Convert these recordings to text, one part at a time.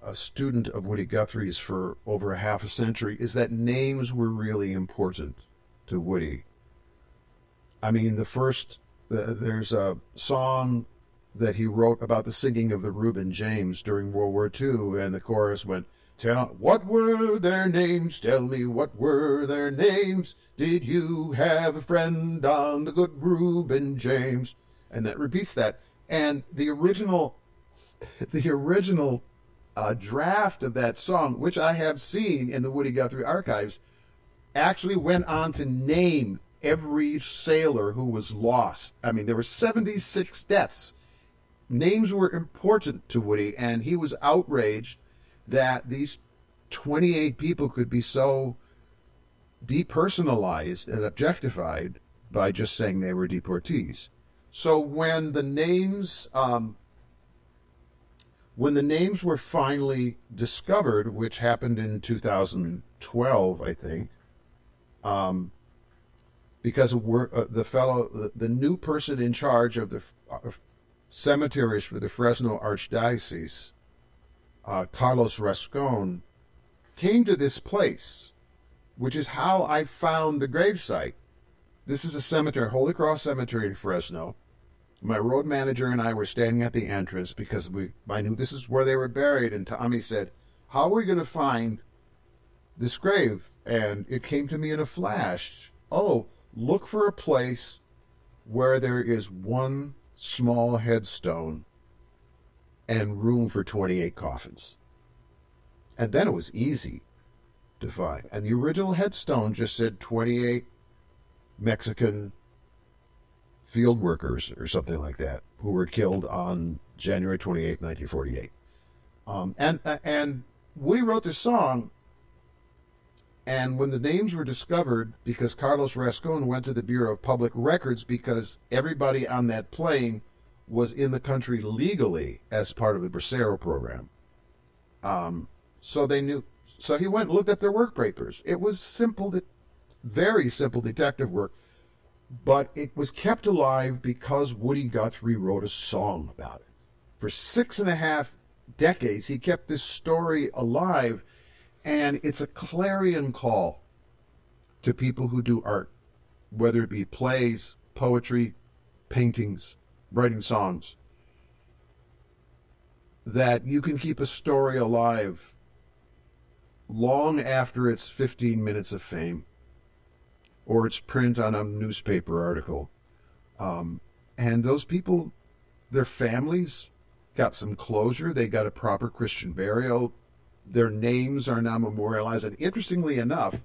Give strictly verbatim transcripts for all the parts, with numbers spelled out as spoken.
a student of Woody Guthrie's for over a half a century is that names were really important to Woody. I mean, the first, the, there's a song that he wrote about the sinking of the Reuben James during World War Two, and the chorus went, "Tell, what were their names? Tell me, what were their names? Did you have a friend on the good Reuben James?" And that repeats that. And the original, the original uh, draft of that song, which I have seen in the Woody Guthrie archives, actually went on to name every sailor who was lost. I mean, there were seventy-six deaths. Names were important to Woody, and he was outraged that these twenty-eight people could be so depersonalized and objectified by just saying they were deportees. So when the names, um, when the names were finally discovered, which happened in two thousand twelve, I think, um, because of work, uh, the fellow, the, the new person in charge of the uh, cemeteries for the Fresno Archdiocese, uh, Carlos Rascon, came to this place, which is how I found the gravesite. This is a cemetery, Holy Cross Cemetery in Fresno. My road manager and I were standing at the entrance because we I knew this is where they were buried, and Tommy said, "How are we going to find this grave?" And it came to me in a flash. Oh, look for a place where there is one small headstone and room for twenty-eight coffins. And then it was easy to find. And the original headstone just said twenty-eight Mexican field workers or something like that who were killed on January twenty-eighth, nineteen forty-eight. Um, and, and Woody wrote this song, and when the names were discovered, because Carlos Rascon went to the Bureau of Public Records because everybody on that plane was in the country legally as part of the Bracero program. Um, so they knew, so he went and looked at their work papers. It was simple, very simple detective work, but it was kept alive because Woody Guthrie wrote a song about it. For six and a half decades, he kept this story alive, and it's a clarion call to people who do art, whether it be plays, poetry, paintings, writing songs, that you can keep a story alive long after its fifteen minutes of fame or its print on a newspaper article. Um, and those people, their families got some closure. They got a proper Christian burial. Their names are now memorialized. And interestingly enough,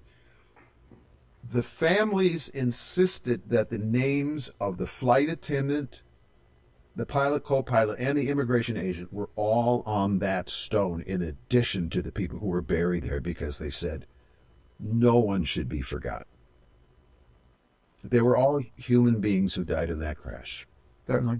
the families insisted that the names of the flight attendant, the pilot, co-pilot, and the immigration agent were all on that stone in addition to the people who were buried there, because they said no one should be forgotten. They were all human beings who died in that crash. Certainly.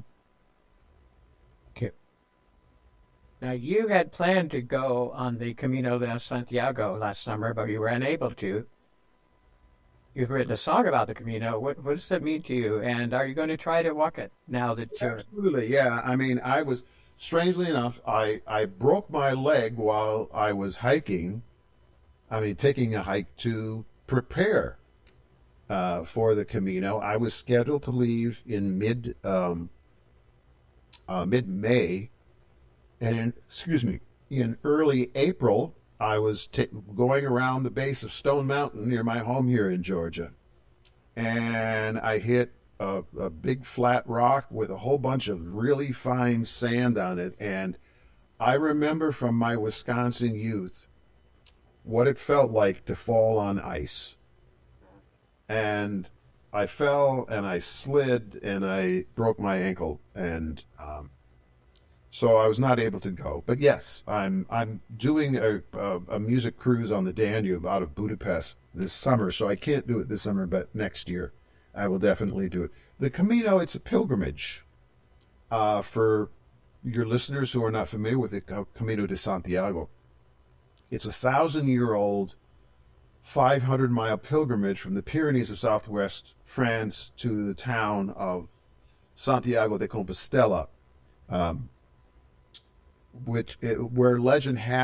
Okay. Now, you had planned to go on the Camino de Santiago last summer, but you were unable to. You've written a song about the Camino. What, what does that mean to you? And are you going to try to walk it now that you're... Absolutely, yeah. I mean, I was, strangely enough, I, I broke my leg while I was hiking. I mean, taking a hike to prepare uh, for the Camino. I was scheduled to leave in mid, um, uh, mid-May. And, in, excuse me, in early April, I was t- going around the base of Stone Mountain near my home here in Georgia, and I hit a, a big flat rock with a whole bunch of really fine sand on it. And I remember from my Wisconsin youth what it felt like to fall on ice. And I fell and I slid and I broke my ankle, and um, so I was not able to go. But yes, I'm I'm doing a, a, a music cruise on the Danube out of Budapest this summer, so I can't do it this summer, but next year I will definitely do it. The Camino, it's a pilgrimage. Uh, for your listeners who are not familiar with the Camino de Santiago, it's a thousand-year-old, five hundred mile pilgrimage from the Pyrenees of southwest France to the town of Santiago de Compostela, um, which where legend has